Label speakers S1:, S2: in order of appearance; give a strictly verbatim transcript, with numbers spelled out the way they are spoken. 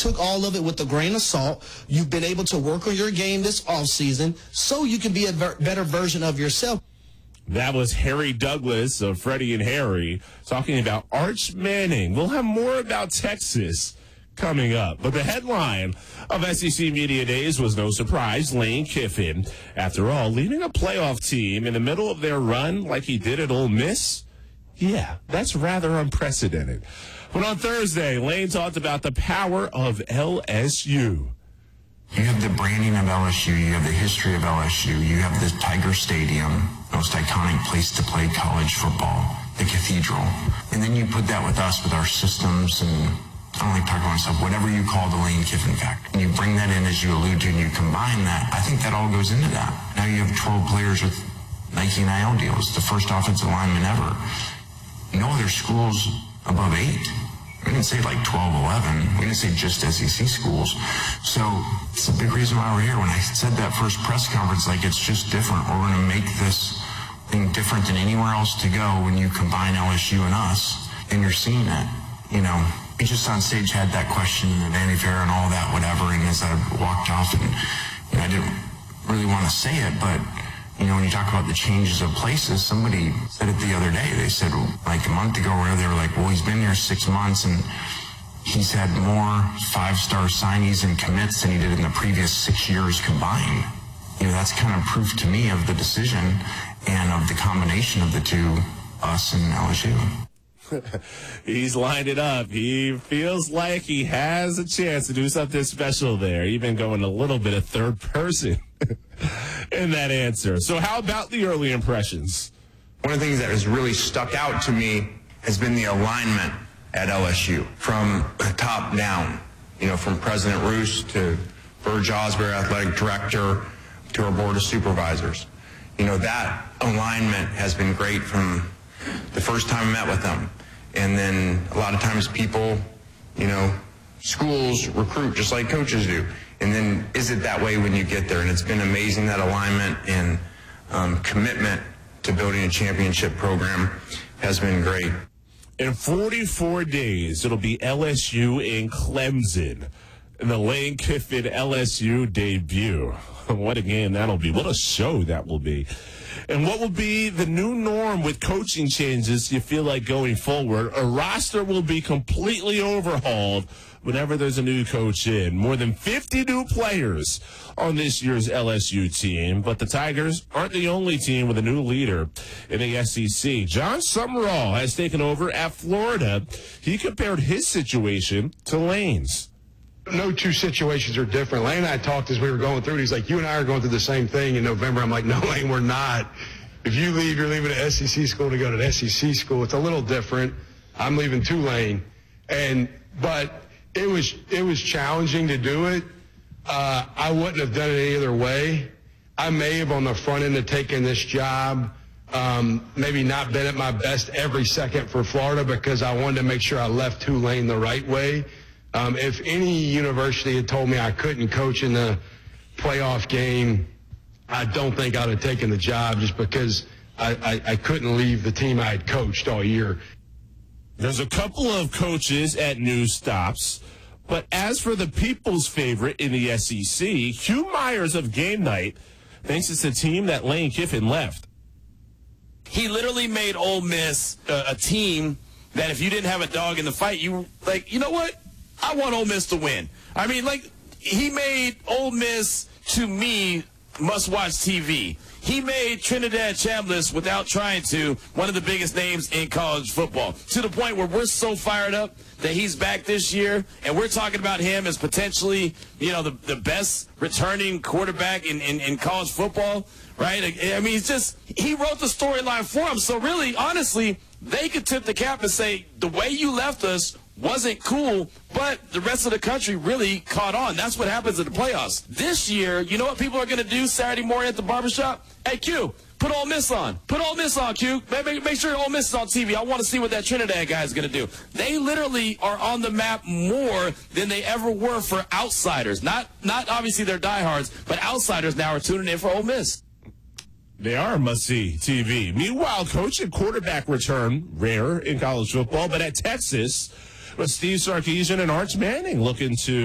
S1: took all of it with a grain of salt. You've been able to work on your game this offseason so you can be a ver- better version of yourself.
S2: That was Harry Douglas of Freddie and Harry talking about Arch Manning. We'll have more about Texas coming up. But the headline of S E C Media Days was no surprise. Lane Kiffin, after all, leading a playoff team in the middle of their run like he did at Ole Miss. Yeah, that's rather unprecedented. But on Thursday, Lane talked about the power of L S U.
S3: You have the branding of L S U, you have the history of L S U, you have the Tiger Stadium, most iconic place to play college football, the Cathedral. And then you put that with us, with our systems, and I don't like talking about myself, whatever you call the Lane Kiffin factor. And you bring that in, as you allude to, and you combine that, I think that all goes into that. Now you have twelve players with Nike N I L deals, the first offensive lineman ever. No other schools above eight. We didn't say like twelve, eleven. We didn't say just S E C schools. So it's a big reason why we're here. When I said that first press conference, like, it's just different. We're going to make this thing different than anywhere else to go when you combine L S U and us, and you're seeing it. You know, we just on stage had that question and Vanity Fair and all that, whatever, and as I walked off, and you know, I didn't really want to say it, but you know, when you talk about the changes of places, somebody said it the other day. They said, like a month ago, where they were like, well, he's been here six months, and he's had more five-star signees and commits than he did in the previous six years combined. You know, that's kind of proof to me of the decision and of the combination of the two, us and L S U.
S2: He's lined it up. He feels like he has a chance to do something special there, even going a little bit of third person in that answer. So how about the early impressions?
S4: One of the things that has really stuck out to me has been the alignment at L S U from top down, you know, from President Roos to Burge Osborne, athletic director, to our board of supervisors. You know, that alignment has been great from the first time I met with them. And then a lot of times people, you know, schools recruit just like coaches do. And then is it that way when you get there? And it's been amazing, that alignment and um, commitment to building a championship program has been great.
S2: In forty-four days, it'll be L S U in Clemson in the Lane Kiffin L S U debut. What a game that'll be. What a show that will be. And what will be the new norm with coaching changes, you feel like, going forward? A roster will be completely overhauled whenever there's a new coach in. More than fifty new players on this year's L S U team. But the Tigers aren't the only team with a new leader in the S E C. John Summerall has taken over at Florida. He compared his situation to Lane's.
S5: No two situations are different. Lane and I talked as we were going through it. He's like, you and I are going through the same thing in November. I'm like, no, Lane, we're not. If you leave, you're leaving an S E C school to go to an S E C school. It's a little different. I'm leaving Tulane. And, but it was, it was challenging to do it. Uh, I wouldn't have done it any other way. I may have on the front end of taking this job, um, maybe not been at my best every second for Florida because I wanted to make sure I left Tulane the right way. Um, if any university had told me I couldn't coach in the playoff game, I don't think I'd have taken the job just because I, I, I couldn't leave the team I had coached all year.
S2: There's a couple of coaches at new stops, but as for the people's favorite in the S E C, Hugh Myers of Game Night thinks it's the team that Lane Kiffin left.
S6: He literally made Ole Miss a, a team that if you didn't have a dog in the fight, you were like, you know what? I want Ole Miss to win. I mean, like, he made Ole Miss, to me, must-watch T V. He made Trinidad Chambliss, without trying to, one of the biggest names in college football, to the point where we're so fired up that he's back this year, and we're talking about him as potentially, you know, the, the best returning quarterback in, in, in college football, right? I mean, it's just, he wrote the storyline for him. So really, honestly, they could tip the cap and say, the way you left us wasn't cool, but the rest of the country really caught on. That's what happens in the playoffs. This year, you know what people are going to do Saturday morning at the barbershop? Hey, Q, put Ole Miss on. Put Ole Miss on, Q. Make, make sure Ole Miss is on T V. I want to see what that Trinidad guy is going to do. They literally are on the map more than they ever were for outsiders. Not, not obviously their diehards, but outsiders now are tuning in for Ole Miss.
S2: They are must-see T V. Meanwhile, coach and quarterback return, rare in college football, but at Texas, with Steve Sarkisian and Arch Manning looking to